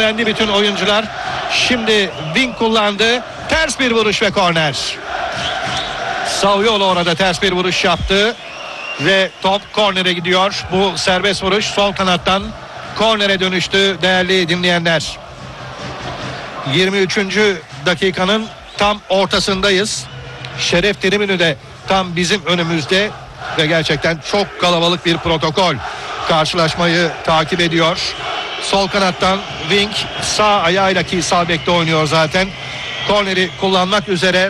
dengelelendi bütün oyuncular. Şimdi Wing kullandı. Ters bir vuruş ve korner. Saviolo orada ters bir vuruş yaptı. Ve top kornere gidiyor. Bu serbest vuruş sol kanattan kornere dönüştü değerli dinleyenler. 23. dakikanın tam ortasındayız. Şeref tribünü de tam bizim önümüzde ve gerçekten çok kalabalık bir protokol karşılaşmayı takip ediyor. Sol kanattan Wing sağ ayağıyla, ki sağ bekte oynuyor zaten, korneri kullanmak üzere.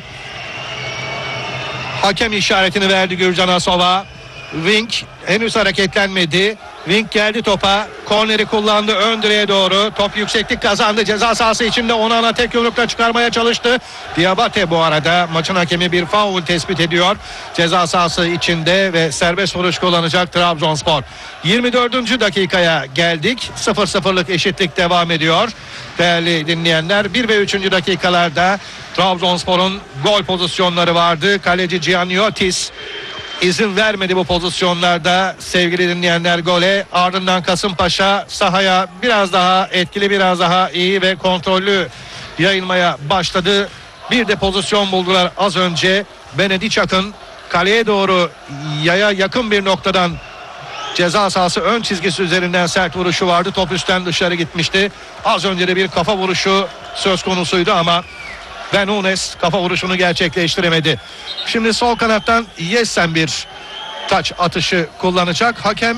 Hakem işaretini verdi Gürcan Asova. Wing henüz hareketlenmedi. Wing geldi topa. Korneri kullandı ön direğe doğru. Top yükseklik kazandı. Ceza sahası içinde Onana tek yumrukla çıkarmaya çalıştı. Diabate bu arada maçın hakemi bir faul tespit ediyor. Ceza sahası içinde ve serbest vuruş kullanacak Trabzonspor. 24. dakikaya geldik. 0-0'lık eşitlik devam ediyor. Değerli dinleyenler, 1 ve 3. dakikalarda Trabzonspor'un gol pozisyonları vardı. Kaleci Gianniotis İzin vermedi bu pozisyonlarda sevgili dinleyenler gole. Ardından Kasımpaşa sahaya biraz daha etkili, biraz daha iyi ve kontrollü yayılmaya başladı. Bir de pozisyon buldular az önce. Benedicak'ın kaleye doğru yaya yakın bir noktadan ceza sahası ön çizgisi üzerinden sert vuruşu vardı. Top üstten dışarı gitmişti. Az önce de bir kafa vuruşu söz konusuydu ama Ve Nunes kafa vuruşunu gerçekleştiremedi. Şimdi sol kanattan Yessen bir taç atışı kullanacak. Hakem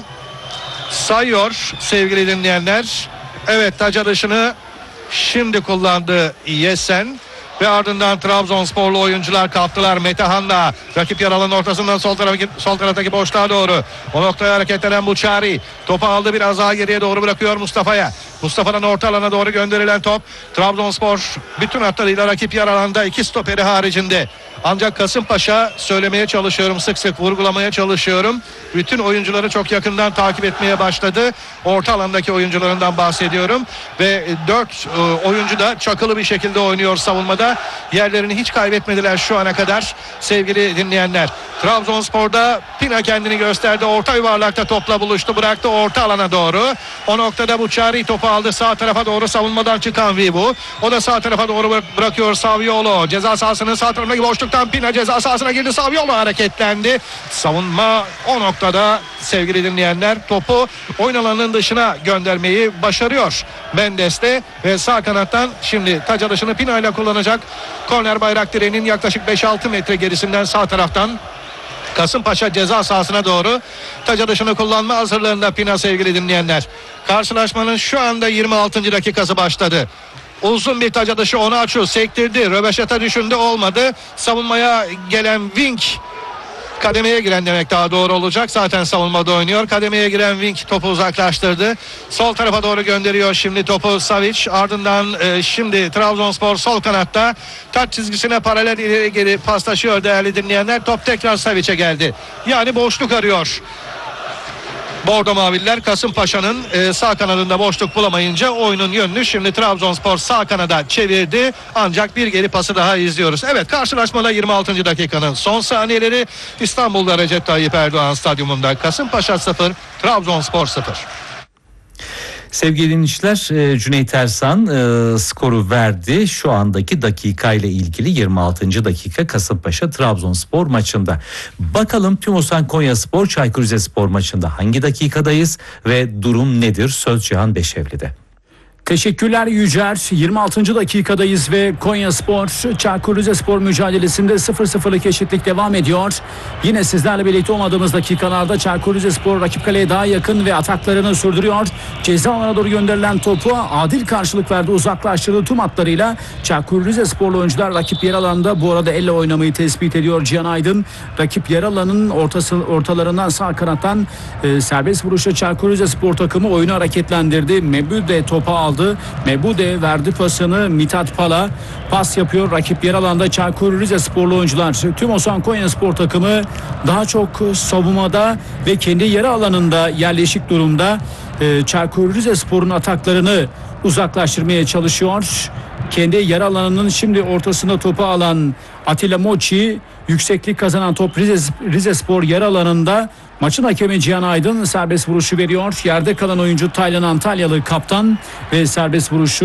sayıyor sevgili dinleyenler. Evet, taç atışını şimdi kullandı Yessen. Ve ardından Trabzonsporlu oyuncular kaptılar. Metehan'la rakip yer alanın ortasından sol taraftaki boşluğa doğru. O noktaya hareketlenen Buçari. Topu aldı, biraz daha geriye doğru bırakıyor Mustafa'ya. Mustafa'nın orta alana doğru gönderilen top. Trabzonspor bütün hatlarıyla rakip yer alanda, iki stoperi haricinde. Ancak Kasımpaşa, söylemeye çalışıyorum, sık sık vurgulamaya çalışıyorum, bütün oyuncuları çok yakından takip etmeye başladı. Orta alandaki oyuncularından bahsediyorum. Ve 4 oyuncu da çakılı bir şekilde oynuyor savunmada. Yerlerini hiç kaybetmediler şu ana kadar sevgili dinleyenler. Trabzonspor'da Pina kendini gösterdi. Orta yuvarlakta topla buluştu. Bıraktı orta alana doğru. O noktada Buçari topu aldı. Sağ tarafa doğru savunmadan çıkan Vibu. O da sağ tarafa doğru bırakıyor Saviolo. Ceza sahasının sağ tarafındaki boşluktan Pina ceza sahasına girdi. Saviolo hareketlendi. Savunma o noktada sevgili dinleyenler topu oyun alanının dışına göndermeyi başarıyor. Mendes de ve sağ kanattan şimdi taç atışını Pina ile kullanacak. Korner bayrak direğinin yaklaşık 5-6 metre gerisinden sağ taraftan Kasımpaşa ceza sahasına doğru taç atışını kullanma hazırlığında Pina sevgili dinleyenler. Karşılaşmanın şu anda 26. dakikası başladı. Uzun bir taç atışı Onaçu sektirdi. Röveşata düşündü, olmadı. Savunmaya gelen Wing, kademeye giren demek daha doğru olacak. Zaten savunmada oynuyor. Kademeye giren Wing topu uzaklaştırdı. Sol tarafa doğru gönderiyor şimdi topu Savic. Ardından şimdi Trabzonspor sol kanatta taç çizgisine paralel ileri geri paslaşıyor değerli dinleyenler. Top tekrar Savic'e geldi. Yani boşluk arıyor Bordo Maviller. Kasımpaşa'nın sağ kanadında boşluk bulamayınca oyunun yönünü şimdi Trabzonspor sağ kanada çevirdi. Ancak bir geri pası daha izliyoruz. Evet, karşılaşmada 26. dakikanın son saniyeleri. İstanbul'da Recep Tayyip Erdoğan Stadyumunda Kasımpaşa 0, Trabzonspor 0. Sevgili dinleyiciler, Cüneyt Ersan skoru verdi. Şu andaki dakika ile ilgili 26. dakika Kasımpaşa Trabzonspor maçında. Bakalım Tümosan Konyaspor Çaykur Rizespor maçında hangi dakikadayız ve durum nedir? Söz Cihan Beşevli'de. Teşekkürler Yücer. 26. dakikadayız ve Konyaspor Çaykur Rizespor mücadelesinde 0-0'lık eşitlik devam ediyor. Yine sizlerle birlikte olmadığımız dakikalarda Çaykur Rizespor rakip kaleye daha yakın ve ataklarını sürdürüyor. Ceza alana doğru gönderilen topu adil karşılık verdi, uzaklaştırdı tüm hatlarıyla. Çaykur Rizesporlu oyuncular rakip yer alanda bu arada elle oynamayı tespit ediyor Cihan Aydın. Rakip yer alanın ortalarından sağ kanattan serbest vuruşla Çaykur Rizespor takımı oyunu hareketlendirdi. Mebude topu aldı. Mebude verdi pasını Mithat Pala. Pas yapıyor rakip yer alanda Çaykur Rizesporlu oyuncular. Tümosan Konyaspor takımı daha çok savunmada ve kendi yarı alanında yerleşik durumda. Çaykur Rizespor'un ataklarını uzaklaştırmaya çalışıyor. Kendi yarı alanının şimdi ortasında topu alan Atilla Mochi, yükseklik kazanan top Rizespor yarı alanında. Maçın hakemi Cihan Aydın serbest vuruşu veriyor. Yerde kalan oyuncu Taylan Antalyalı kaptan ve serbest vuruşu